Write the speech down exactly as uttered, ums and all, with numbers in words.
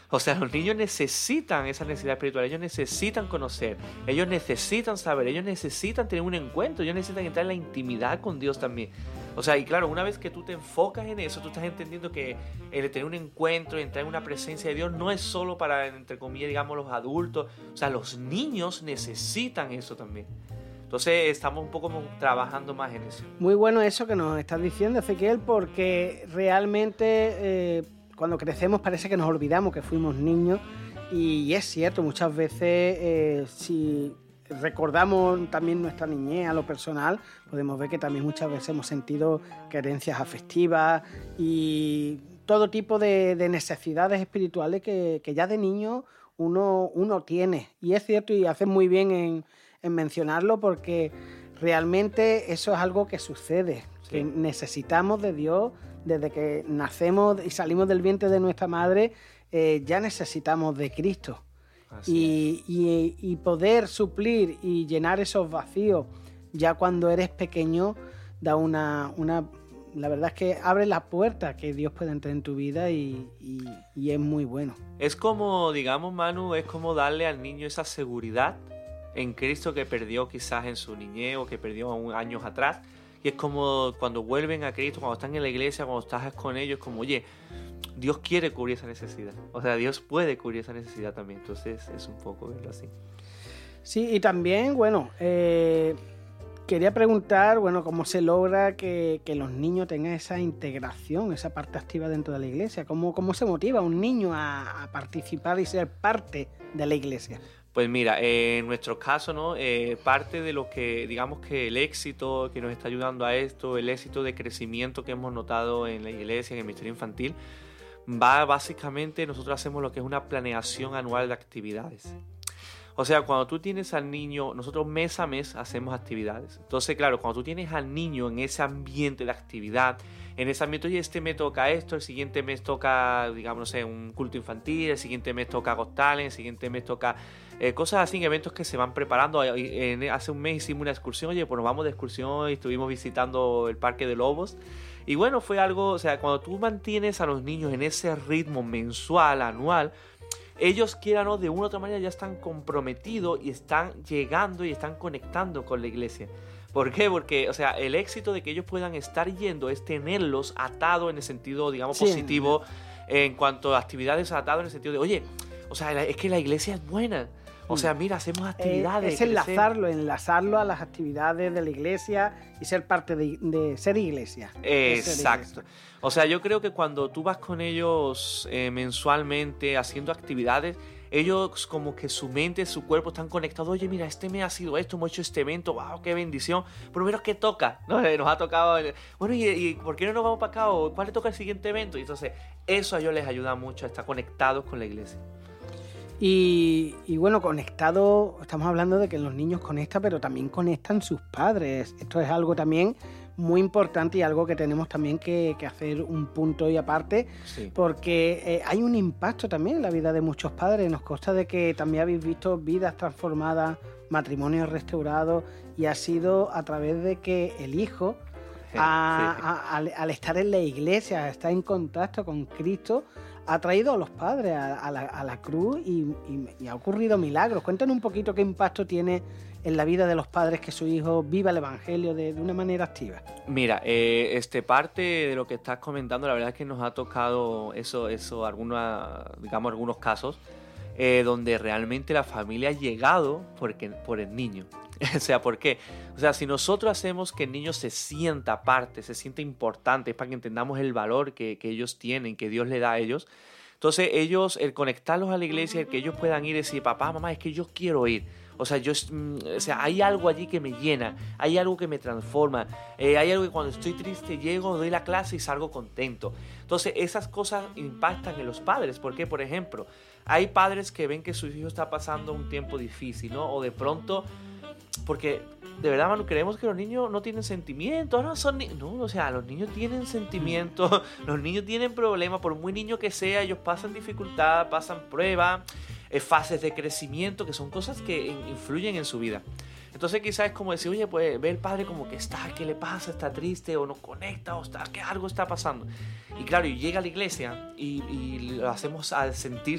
O sea, los niños necesitan esa necesidad espiritual, ellos necesitan conocer, ellos necesitan saber, ellos necesitan tener un encuentro, ellos necesitan entrar en la intimidad con Dios también. O sea, y claro, una vez que tú te enfocas en eso, tú estás entendiendo que el tener un encuentro, entrar en una presencia de Dios, no es solo para, entre comillas, digamos, los adultos. O sea, los niños necesitan eso también. Entonces estamos un poco trabajando más en eso. Muy bueno eso que nos estás diciendo, Ezequiel, porque realmente eh, cuando crecemos parece que nos olvidamos que fuimos niños, y es cierto, muchas veces eh, si recordamos también nuestra niñez a lo personal, podemos ver que también muchas veces hemos sentido carencias afectivas y todo tipo de, de necesidades espirituales que, que ya de niño uno, uno tiene. Y es cierto, y haces muy bien en, en mencionarlo, porque realmente eso es algo que sucede, sí. Que necesitamos de Dios desde que nacemos y salimos del vientre de nuestra madre, eh, ya necesitamos de Cristo. Y, y, y poder suplir y llenar esos vacíos ya cuando eres pequeño da una, una la verdad es que abre la puerta que Dios puede entrar en tu vida y, y, y es muy bueno. Es como, digamos, Manu, es como darle al niño esa seguridad en Cristo que perdió quizás en su niñez o que perdió años atrás, y es como cuando vuelven a Cristo, cuando están en la iglesia, cuando estás con ellos, como, oye, Dios quiere cubrir esa necesidad. O sea, Dios puede cubrir esa necesidad también. Entonces es un poco verlo así. Sí, y también, bueno, eh, quería preguntar, bueno, cómo se logra que, que los niños tengan esa integración, esa parte activa dentro de la iglesia. ¿Cómo, cómo se motiva a un niño a, a participar y ser parte de la iglesia? Pues mira, eh, en nuestro caso, ¿no? Eh, parte de lo que, digamos que el éxito que nos está ayudando a esto, el éxito de crecimiento que hemos notado en la iglesia, en el ministerio infantil, va básicamente, nosotros hacemos lo que es una planeación anual de actividades. O sea, cuando tú tienes al niño, nosotros mes a mes hacemos actividades. Entonces, claro, cuando tú tienes al niño en ese ambiente de actividad, en ese ambiente, oye, este mes toca esto, el siguiente mes toca, digamos, no sé, un culto infantil, el siguiente mes toca Got Talent, el siguiente mes toca eh, cosas así, eventos que se van preparando. En, hace un mes hicimos una excursión, oye, pues nos vamos de excursión y estuvimos visitando el Parque de Lobos. Y bueno, fue algo, o sea, cuando tú mantienes a los niños en ese ritmo mensual, anual, ellos, quieran o no, de una u otra manera ya están comprometidos y están llegando y están conectando con la iglesia. ¿Por qué? Porque, o sea, el éxito de que ellos puedan estar yendo es tenerlos atados en el sentido, digamos, sí, positivo, en cuanto a actividades, atados en el sentido de, oye, o sea, es que la iglesia es buena. O sea, mira, hacemos actividades. Eh, es enlazarlo, enlazarlo a las actividades de la iglesia y ser parte de, de ser iglesia. Exacto. Ser iglesia. O sea, yo creo que cuando tú vas con ellos eh, mensualmente haciendo actividades, ellos como que su mente, su cuerpo están conectados. Oye, mira, este mes ha sido esto, hemos hecho este evento, wow, qué bendición. Pero mira, ¿qué toca? ¿No? Nos ha tocado, bueno, ¿y, y por qué no nos vamos para acá? ¿O cuál le toca el siguiente evento? Y entonces, eso a ellos les ayuda mucho a estar conectados con la iglesia. Y, y bueno, conectado, estamos hablando de que los niños conectan, pero también conectan sus padres. Esto es algo también muy importante y algo que tenemos también que, que hacer un punto y aparte, sí. Porque eh, hay un impacto también en la vida de muchos padres. Nos consta de que también habéis visto vidas transformadas, matrimonios restaurados, y ha sido a través de que el hijo, a, sí. a, a, al, al estar en la iglesia, a estar en contacto con Cristo, ha traído a los padres a, a, la, a la cruz y, y, y ha ocurrido milagros. Cuéntanos un poquito qué impacto tiene en la vida de los padres que su hijo viva el evangelio de, de una manera activa. Mira, eh, este parte de lo que estás comentando, la verdad es que nos ha tocado eso, eso alguna, digamos, algunos casos eh, donde realmente la familia ha llegado porque, por el niño. O sea, ¿por qué? O sea, si nosotros hacemos que el niño se sienta parte, se sienta importante, es para que entendamos el valor que, que ellos tienen, que Dios le da a ellos. Entonces ellos, el conectarlos a la iglesia, el que ellos puedan ir y decir, papá, mamá, es que yo quiero ir. O sea, yo, o sea, hay algo allí que me llena, hay algo que me transforma, eh, hay algo que cuando estoy triste llego, doy la clase y salgo contento. Entonces esas cosas impactan en los padres, porque, por ejemplo, hay padres que ven que su hijo está pasando un tiempo difícil, ¿no? O de pronto, porque de verdad, Manu, creemos que los niños no tienen sentimientos, no son ni- no, o sea, los niños tienen sentimientos, los niños tienen problemas, por muy niño que sea, ellos pasan dificultad, pasan pruebas, eh, fases de crecimiento, que son cosas que in- influyen en su vida. Entonces quizás es como decir, oye, pues ve el padre como que está, ¿qué le pasa? Está triste o no conecta o está, que algo está pasando. Y claro, y llega a la iglesia y, y lo hacemos al sentir